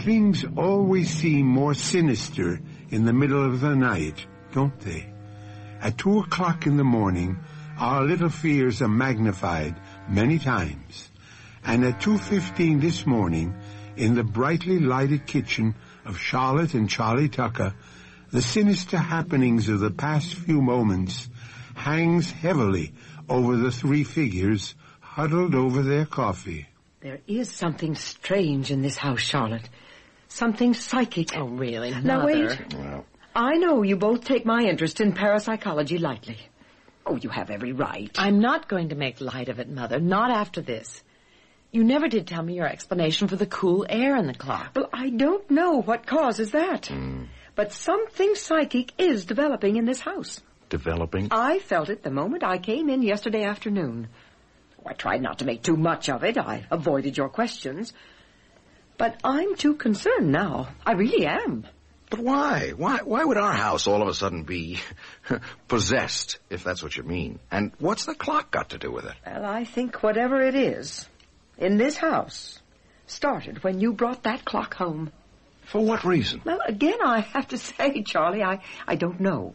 Things always seem more sinister in the middle of the night, don't they? At 2 o'clock in the morning, our little fears are magnified many times. And at 2:15 this morning, in the brightly lighted kitchen of Charlotte and Charlie Tucker, the sinister happenings of the past few moments hangs heavily over the three figures huddled over their coffee. There is something strange in this house, Charlotte. Something psychic. Oh, really, Mother? Now, wait. Well, I know you both take my interest in parapsychology lightly. Oh, you have every right. I'm not going to make light of it, Mother. Not after this. You never did tell me your explanation for the cool air in the clock. Well, I don't know what causes that. But something psychic is developing in this house. Developing? I felt it the moment I came in yesterday afternoon. I tried not to make too much of it. I avoided your questions. But I'm too concerned now. I really am. But why? Why would our house all of a sudden be possessed, if that's what you mean? And what's the clock got to do with it? Well, I think whatever it is in this house started when you brought that clock home. For what reason? Well, again, I have to say, Charlie, I don't know.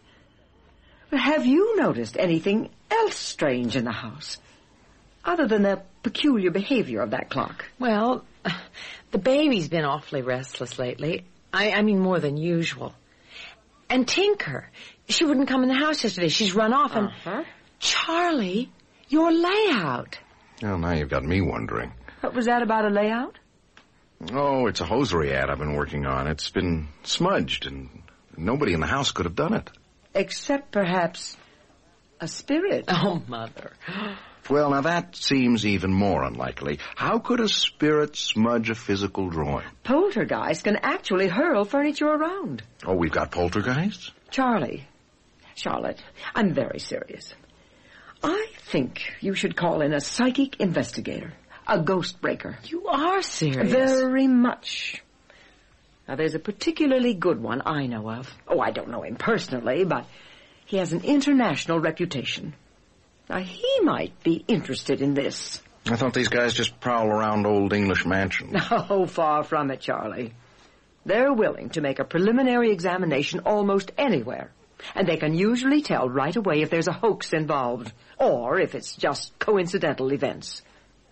But have you noticed anything else strange in the house, other than the peculiar behavior of that clock? Well, the baby's been awfully restless lately. I mean more than usual. And Tinker, she wouldn't come in the house yesterday. She's run off. And Charlie, your layout. Well, now you've got me wondering. What was that about a layout? Oh, it's a hosiery ad I've been working on. It's been smudged, and nobody in the house could have done it. Except, perhaps, a spirit. Oh, Mother. Well, now that seems even more unlikely. How could a spirit smudge a physical drawing? Poltergeist can actually hurl furniture around. Oh, we've got poltergeists? Charlie, Charlotte, I'm very serious. I think you should call in a psychic investigator, a ghost breaker. You are serious. Very much. Now, there's a particularly good one I know of. Oh, I don't know him personally, but he has an international reputation. Now, he might be interested in this. I thought these guys just prowl around old English mansions. No, far from it, Charlie. They're willing to make a preliminary examination almost anywhere, and they can usually tell right away if there's a hoax involved, or if it's just coincidental events.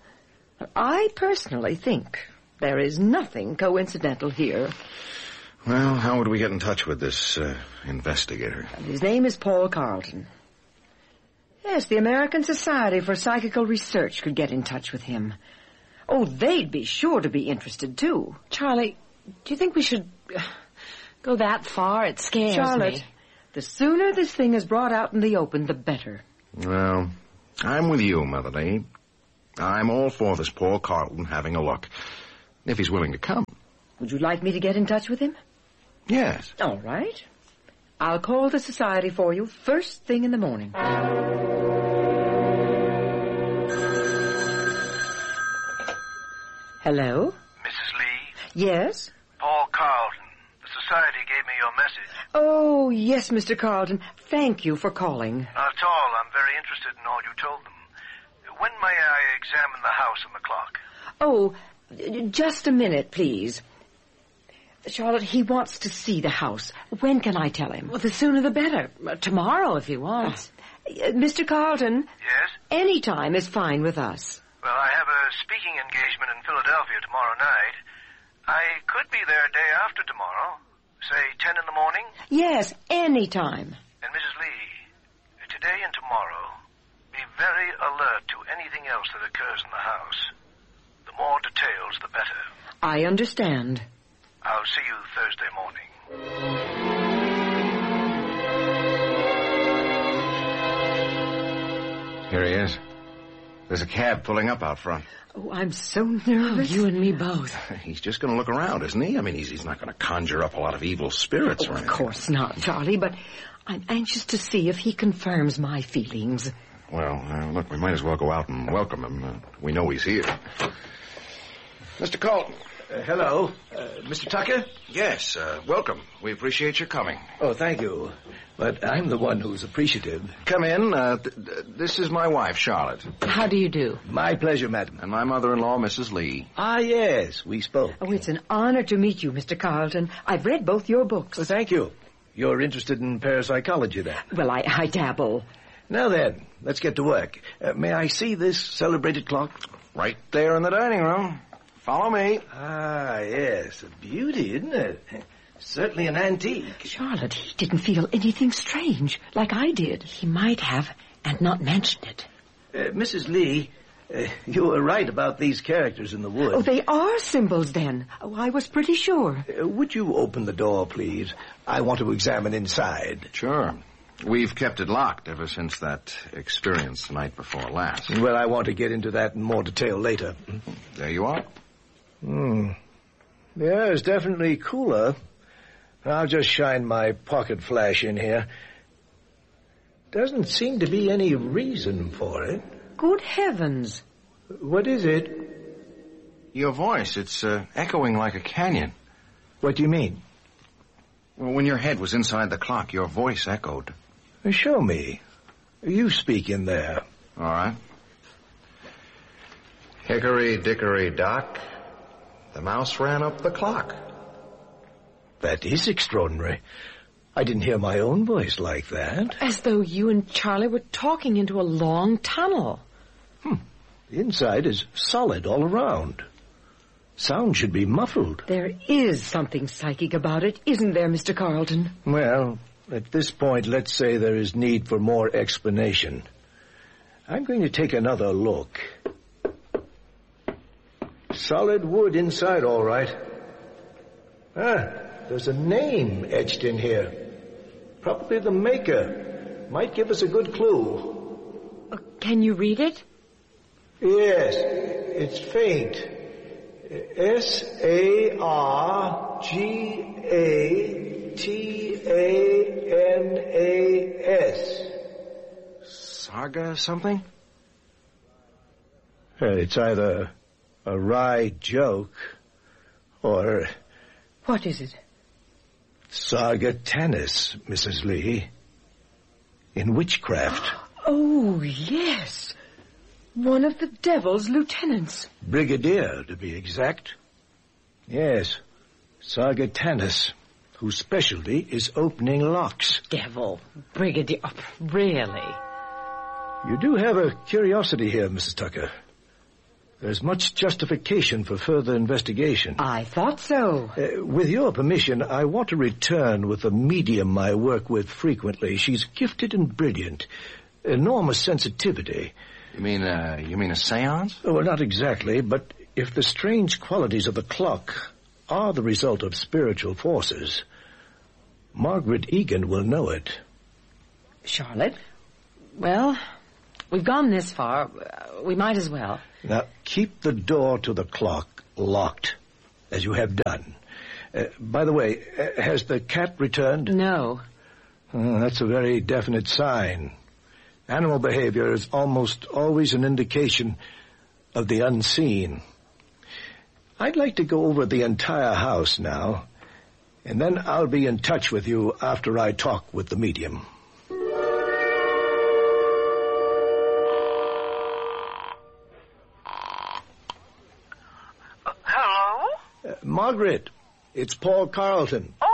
I personally think there is nothing coincidental here. Well, how would we get in touch with this investigator? His name is Paul Carlton. Yes, the American Society for Psychical Research could get in touch with him. Oh, they'd be sure to be interested, too. Charlie, do you think we should go that far? It scares Charlotte, me. the sooner this thing is brought out in the open, the better. Well, I'm with you, Mother Lee. I'm all for this Paul Carlton having a look, if he's willing to come. Would you like me to get in touch with him? Yes. All right. I'll call the society for you first thing in the morning. Hello? Mrs. Lee? Yes? Paul Carlton. The society gave me your message. Oh, yes, Mr. Carlton. Thank you for calling. Not at all. I'm very interested in all you told them. When may I examine the house and the clock? Oh, just a minute, please. Charlotte, he wants to see the house. When can I tell him? Well, the sooner the better. Tomorrow, if he wants. Mr. Carlton? Yes? Any time is fine with us. Well, I have a speaking engagement in Philadelphia tomorrow night. I could be there day after tomorrow, say 10 in the morning. Yes, any time. And Mrs. Lee, today and tomorrow, be very alert to anything else that occurs in the house. The more details, the better. I understand. I'll see you Thursday morning. Here he is. There's a cab pulling up out front. Oh, I'm so Oh, nervous. you and me both. He's just going to look around, isn't he? I mean, he's not going to conjure up a lot of evil spirits or Of anything. course not, Charlie, but I'm anxious to see if he confirms my feelings. Well, look, we might as well go out and welcome him. We know he's here. Mr. Colton, Hello. Mr. Tucker? Yes, welcome. We appreciate your coming. Oh, thank you. But I'm the one who's appreciative. Come in. This is my wife, Charlotte. How do you do? My pleasure, madam. And my mother-in-law, Mrs. Lee. Ah, yes, we spoke. Oh, it's an honor to meet you, Mr. Carlton. I've read both your books. Well, thank you. You're interested in parapsychology, then? Well, I dabble. Now then, let's get to work. May I see this celebrated clock? Right there in the dining room. Follow me. Ah, yes. A beauty, isn't it? Certainly an antique. Charlotte, he didn't feel anything strange, like I did. He might have and not mentioned it. Mrs. Lee, you were right about these characters in the wood. Oh, they are symbols, then. Oh, I was pretty sure. Would you open the door, please? I want to examine inside. Sure. We've kept it locked ever since that experience the night before last. Well, I want to get into that in more detail later. There you are. Yeah, it's definitely cooler. I'll just shine my pocket flash in here. Doesn't seem to be any reason for it. Good heavens. What is it? Your voice, it's echoing like a canyon. What do you mean? Well, when your head was inside the clock, your voice echoed. Show me. You speak in there. All right. Hickory dickory dock, the mouse ran up the clock. That is extraordinary. I didn't hear my own voice like that. As though you and Charlie were talking into a long tunnel. The inside is solid all around. Sound should be muffled. There is something psychic about it, isn't there, Mr. Carlton? Well, at this point, let's say there is need for more explanation. I'm going to take another look. Solid wood inside, all right. There's a name etched in here. Probably the maker. Might give us a good clue. Can you read it? Yes, it's faint. Sargatanas. Saga something? It's either a wry joke or... What is it? Sargatanas, Mrs. Lee. In witchcraft. Oh, yes. One of the devil's lieutenants. Brigadier, to be exact. Yes, Sargatanas, whose specialty is opening locks. Devil. Brigadier. Oh, really? You do have a curiosity here, Mrs. Tucker. There's much justification for further investigation. I thought so. With your permission, I want to return with a medium I work with frequently. She's gifted and brilliant. Enormous sensitivity. You mean a seance? Well, not exactly, but if the strange qualities of the clock are the result of spiritual forces, Margaret Egan will know it. Charlotte? Well, we've gone this far. We might as well. Now, keep the door to the clock locked, as you have done. By the way, has the cat returned? No. That's a very definite sign. Animal behavior is almost always an indication of the unseen. I'd like to go over the entire house now, and then I'll be in touch with you after I talk with the medium. Hello? Margaret, it's Paul Carlton. Oh,